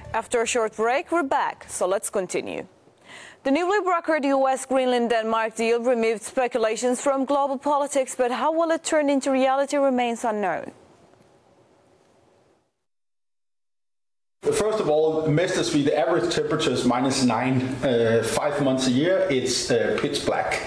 After a short break, we're back, so let's continue. The newly brokered US-Greenland-Denmark deal removed speculations from global politics, but how will it turn into reality remains unknown. First of all, Mestersvig, the average temperature is -9, 5 months a year. It's pitch black,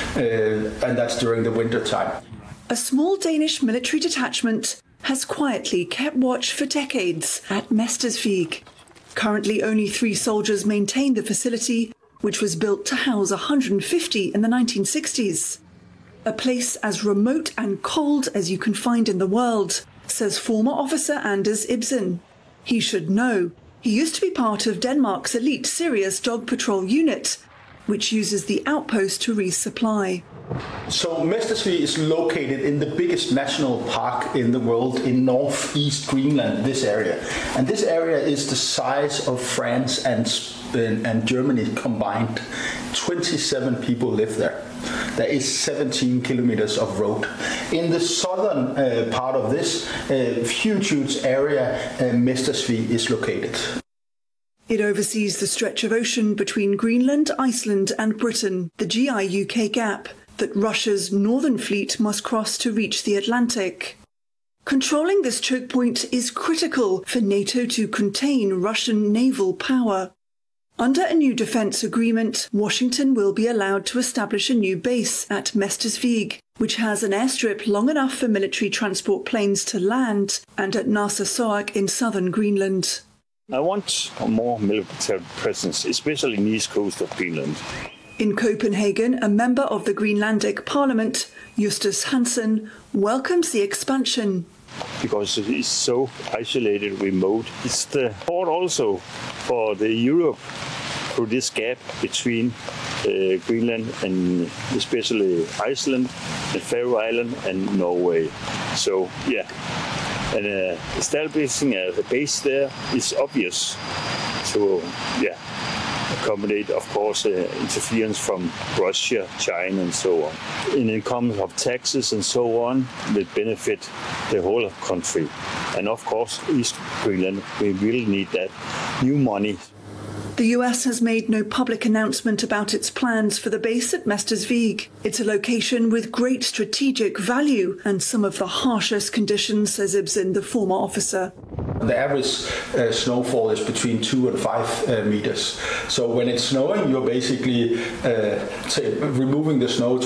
and that's during the winter time. A small Danish military detachment has quietly kept watch for decades at Mestersvig. Currently, only 3 soldiers maintain the facility, which was built to house 150 in the 1960s. A place as remote and cold as you can find in the world, says former officer Anders Ibsen. He should know. He used to be part of Denmark's elite Sirius dog patrol unit, which uses the outpost to resupply. So Mestersvig is located in the biggest national park in the world in northeast Greenland, this area. And this area is the size of France and Germany combined. 27 people live there. There is 17 kilometers of road. In the southern part of this huge area, Mestersvig is located. It oversees the stretch of ocean between Greenland, Iceland and Britain, the GI-UK gap that Russia's northern fleet must cross to reach the Atlantic. Controlling this choke point is critical for NATO to contain Russian naval power. Under a new defence agreement, Washington will be allowed to establish a new base at Mestersvig, which has an airstrip long enough for military transport planes to land, and at Narsarsuaq in southern Greenland. I want more military presence, especially in the east coast of Greenland. In Copenhagen, a member of the Greenlandic Parliament, Justus Hansen, welcomes the expansion. Because it is so isolated, remote. It's the port also for the Europe through this gap between Greenland and especially Iceland, the Faroe Island and Norway. So, yeah. And establishing a base there is obvious to accommodate, of course, interference from Russia, China, and so on. In income of taxes and so on, will benefit the whole country. And of course, East Greenland, we will need that new money. The US has made no public announcement about its plans for the base at Mestersvig. It's a location with great strategic value and some of the harshest conditions, says Ibsen, the former officer. The average snowfall is between 2 and 5 meters. So when it's snowing, you're basically removing the snow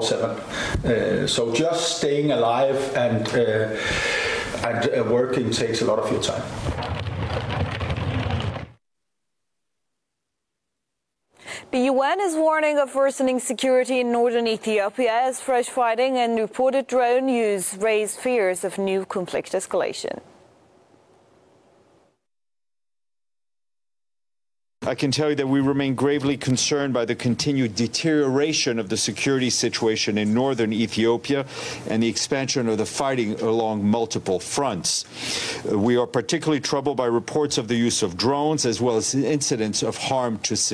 24/7. So just staying alive and working takes a lot of your time. The UN is warning of worsening security in northern Ethiopia as fresh fighting and reported drone use raise fears of new conflict escalation. I can tell you that we remain gravely concerned by the continued deterioration of the security situation in northern Ethiopia and the expansion of the fighting along multiple fronts. We are particularly troubled by reports of the use of drones as well as incidents of harm to civilians.